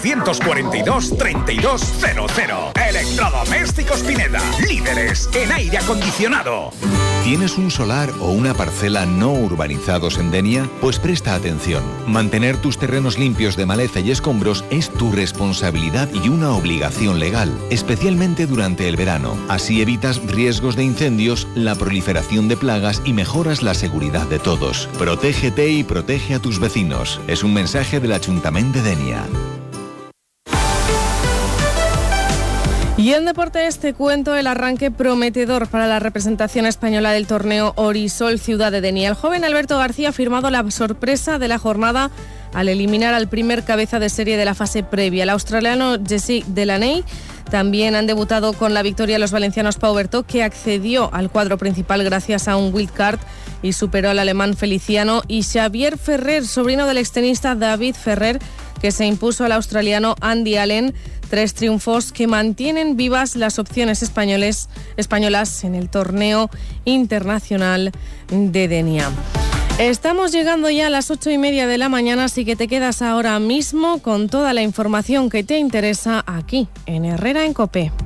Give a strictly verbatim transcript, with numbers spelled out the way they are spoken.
ciento cuarenta y dos, treinta y dos cero cero. Electrodomésticos Pineda, líderes en aire acondicionado. ¿Tienes un solar o una parcela no urbanizados en Denia? Pues presta atención. Mantener tus terrenos limpios de maleza y escombros es tu responsabilidad y una obligación legal, especialmente durante el verano. Así evitas riesgos de incendios, la proliferación de plagas y mejoras la seguridad de todos. Protégete y protege a tus vecinos. Es un mensaje del Ayuntamiento de Denia. Y en deportes te cuento el arranque prometedor para la representación española del torneo Orisol Ciudad de Denia. El joven Alberto García ha firmado la sorpresa de la jornada al eliminar al primer cabeza de serie de la fase previa. El australiano Jessic Delaney. También han debutado con la victoria los valencianos Pau Bertó, que accedió al cuadro principal gracias a un wildcard y superó al alemán Feliciano, y Xavier Ferrer, sobrino del extenista David Ferrer, que se impuso al australiano Andy Allen. Tres triunfos que mantienen vivas las opciones españoles, españolas en el torneo internacional de Denia. Estamos llegando ya a las ocho y media de la mañana, así que te quedas ahora mismo con toda la información que te interesa aquí en Herrera en COPE.